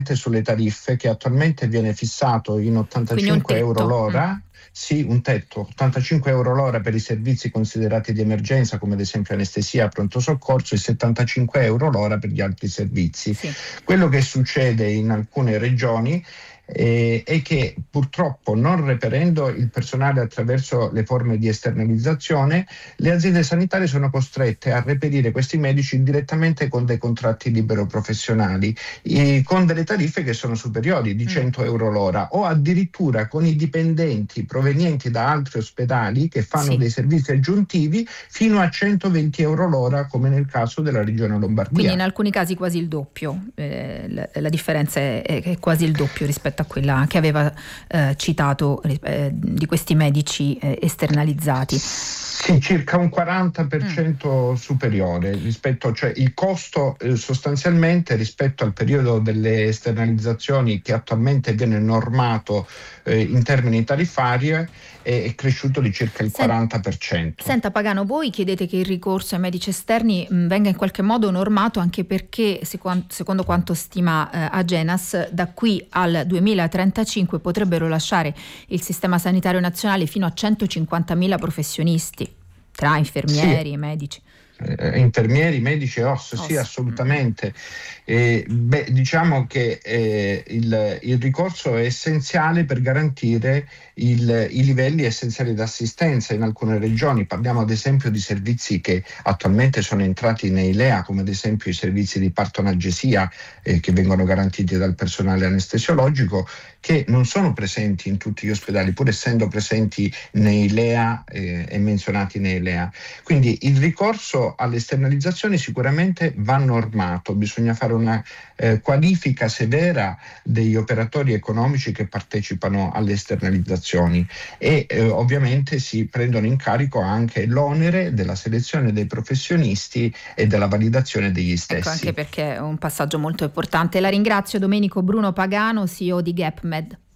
sulle tariffe, che attualmente viene fissato in 85 euro l'ora. Sì, un tetto, 85 euro l'ora per i servizi considerati di emergenza, come ad esempio anestesia, pronto soccorso, e 75 euro l'ora per gli altri servizi. Sì. Quello che succede in alcune regioni è che purtroppo, non reperendo il personale attraverso le forme di esternalizzazione, le aziende sanitarie sono costrette a reperire questi medici direttamente con dei contratti libero professionali, con delle tariffe che sono superiori di 100 euro l'ora, o addirittura con i dipendenti provenienti da altri ospedali che fanno dei servizi aggiuntivi fino a 120 euro l'ora, come nel caso della regione Lombardia. Quindi in alcuni casi quasi il doppio, la differenza è quasi il doppio rispetto a quella che aveva citato di questi medici esternalizzati. Sì, circa un 40% superiore rispetto, cioè il costo sostanzialmente rispetto al periodo delle esternalizzazioni, che attualmente viene normato in termini tarifari, è cresciuto di circa il 40%. Senta Pagano, voi chiedete che il ricorso ai medici esterni venga in qualche modo normato, anche perché secondo quanto stima Agenas, da qui al 2035 potrebbero lasciare il sistema sanitario nazionale fino a 150.000 professionisti, tra infermieri e medici. Infermieri, medici e OSS, sì, assolutamente. Diciamo che il ricorso è essenziale per garantire i livelli essenziali di assistenza in alcune regioni. Parliamo ad esempio di servizi che attualmente sono entrati nei LEA, come ad esempio i servizi di parto-analgesia che vengono garantiti dal personale anestesiologico, che non sono presenti in tutti gli ospedali, pur essendo presenti nei LEA e menzionati nei LEA. Quindi il ricorso alle esternalizzazioni sicuramente va normato, bisogna fare una qualifica severa degli operatori economici che partecipano alle esternalizzazioni, e ovviamente si prendono in carico anche l'onere della selezione dei professionisti e della validazione degli stessi. Ecco, anche perché è un passaggio molto importante. La ringrazio, Domenico Bruno Pagano, CEO di GapMed.